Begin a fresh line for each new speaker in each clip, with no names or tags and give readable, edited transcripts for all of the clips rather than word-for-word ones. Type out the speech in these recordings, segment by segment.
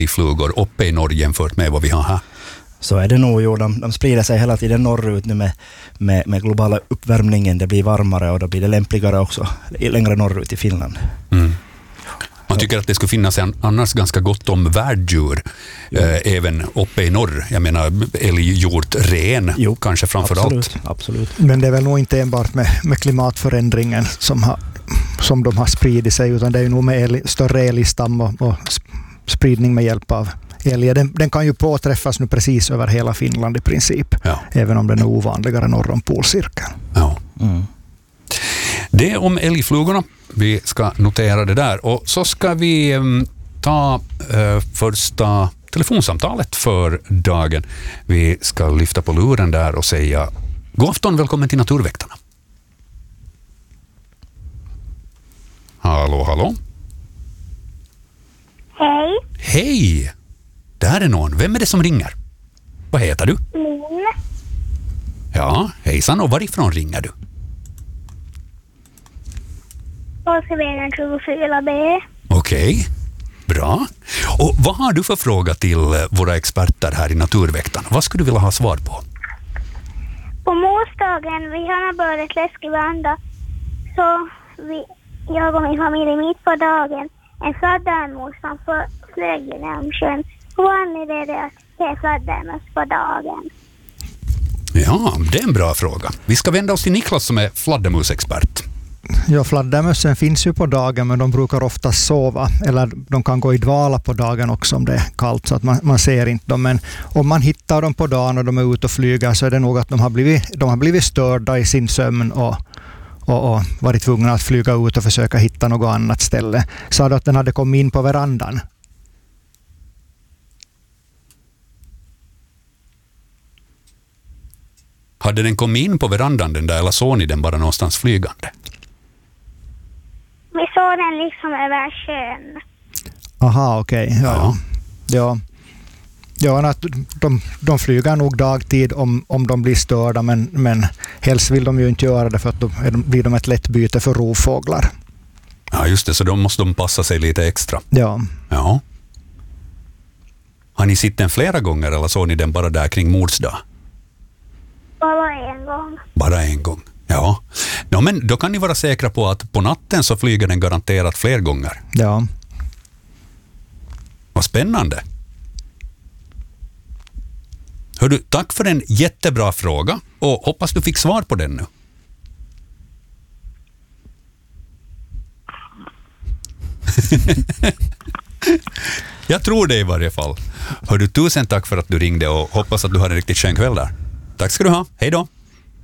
i flugor uppe i norr jämfört med vad vi har här?
Så är det nog, jo, de sprider sig hela tiden norrut nu med globala uppvärmningen. Det blir varmare och då blir det lämpligare också längre norrut i Finland.
Mm. Man tycker att det skulle finnas annars ganska gott om värddjur även uppe i norr. Jag menar älghjort, ren kanske framför allt.
Absolut.
Men det är väl nog inte enbart med klimatförändringen som de har spridit sig, utan det är ju nog med större älgstam och spridning med hjälp av älg. Den kan ju påträffas nu precis över hela Finland i princip. Ja. Även om den är ovanligare norr om polcirkeln.
Ja. Mm. Det om älgflugorna. Vi ska notera det där. Och så ska vi ta första telefonsamtalet för dagen. Vi ska lyfta på luren där och säga god afton, välkommen till Naturväktarna. Hallå, hallå.
Hej.
Hej. Där är någon. Vem är det som ringer? Vad heter du?
Linn.
Ja, hejsan. Och varifrån ringer du?
Påskvägen 24B.
Okej, bra. Och vad har du för fråga till våra experter här i Naturväktarna? Vad skulle du vilja ha svar på?
På morsdagen, vi har börjat läskig vanda. Så jag och min familj mitt på dagen. En fladdermus som flög genom sjön. Hur vanligt är det att se fladdermus på dagen?
Ja, det är en bra fråga. Vi ska vända oss till Niklas som är fladdermusexpert.
Ja, fladdermössen finns ju på dagen, men de brukar ofta sova. Eller de kan gå i dvala på dagen också om det är kallt, så att man ser inte dem. Men om man hittar dem på dagen och de är ute och flyger, så är det nog att de har blivit störda i sin sömn och varit tvungna att flyga ut och försöka hitta något annat ställe. Sa du att den hade kommit in på verandan?
Hade den kommit in på verandan den där, eller såg ni den bara någonstans flygande?
Vi såg den liksom över sjön.
Aha, okej. Ja, de flyger nog dagtid om de blir störda, men helst vill de ju inte göra det, för att då blir de ett lätt byte för rovfåglar.
Ja, just det, så då måste de passa sig lite extra.
Ja.
Har ni sett den flera gånger eller såg ni den bara där kring morsdag? Bara en gång. Ja. Men då kan ni vara säkra på att på natten så flyger den garanterat fler gånger.
Ja.
Vad spännande. Hördu, tack för en jättebra fråga och hoppas du fick svar på den nu. Jag tror det i varje fall. Hördu, tusen tack för att du ringde och hoppas att du har en riktigt skön kväll där. Tack ska du ha. Hej då.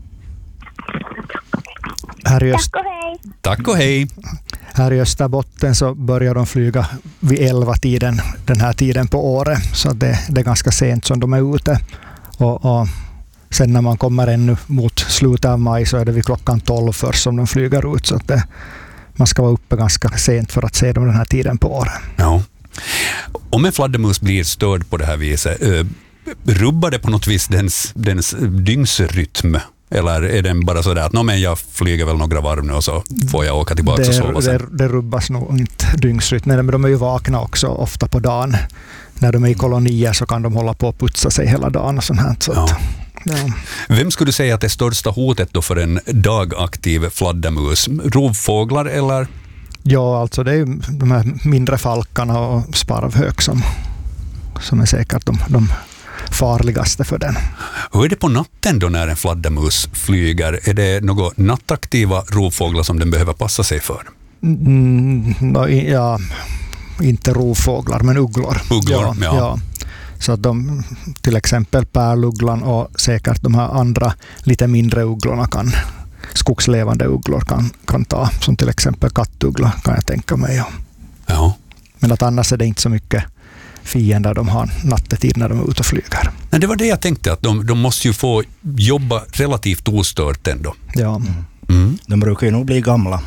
Tack och hej.
Här i Österbotten så börjar de flyga vid 11-tiden den här tiden på året. Så det är ganska sent som de är ute. Och sen när man kommer ännu mot slutet av maj så är det vid klockan 12 först som de flyger ut. Så att man ska vara uppe ganska sent för att se dem den här tiden på året.
Ja. Om en fladdermus blir störd på det här viset, rubbar det på något vis dens dygnsrytm? Eller är den bara så där att men jag flyger väl några varv nu och så får jag åka tillbaka och sova sen?
Det rubbas nog inte dygnsrytm, men de är ju vakna också ofta på dagen. När de är i kolonier så kan de hålla på att putsa sig hela dagen och sånt här. Så att, ja.
Vem skulle du säga att det största hotet då för en dagaktiv fladdermus? Rovfåglar eller?
Ja, alltså det är ju de här mindre falkarna och sparvhök som är säkert de farligaste för den.
Hur är det på natten då när en fladdermus flyger? Är det några nattaktiva rovfåglar som den behöver passa sig för?
Ja, inte rovfåglar, men ugglor. Ja. Så att de, till exempel pärlugglan och säkert de här andra lite mindre ugglorna skogslevande ugglor kan ta, som till exempel kattuggla kan jag tänka mig.
Ja.
Men att annars är det inte så mycket fiender de har nattetid när de är ute och flyger.
Nej, det var det jag tänkte, att de måste ju få jobba relativt ostört ändå.
Ja.
De brukar ju nog bli gamla.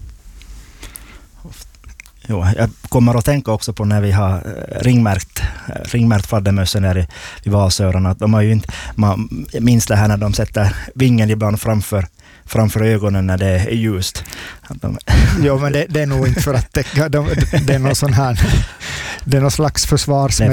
Jo, jag kommer att tänka också på när vi har ringmärkt fladdermössen här i Vasöarna, att de har ju inte, man minns det här när de sätter vingen ibland framför ögonen när det är ljust.
Jo, men det är nog inte för att det är någon sån här det är någon slags försvarsmekanism.